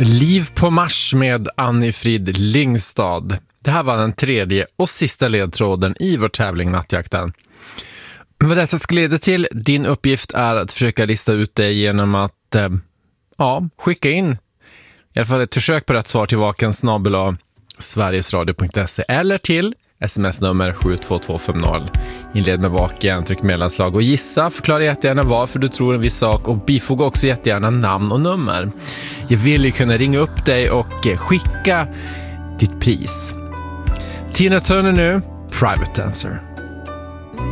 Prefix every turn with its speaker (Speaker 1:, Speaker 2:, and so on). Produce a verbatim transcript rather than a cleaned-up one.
Speaker 1: Liv på Mars med Anni-Frid Lyngstad. Det här var den tredje och sista ledtråden i vår tävling Nattjakten. Vad detta ska leda till, din uppgift är att försöka lista ut det genom att eh, ja, skicka in i alla fall ett försök på rätt svar till vaken snabel-a sverigesradio punkt se eller till sms-nummer sju två två fem noll. Inled med vaken, tryck mellanslag och gissa. Förklara jättegärna varför du tror en viss sak och bifoga också jättegärna namn och nummer. Jag vill ju kunna ringa upp dig och skicka ditt pris. Tina Turner nu, Private Dancer.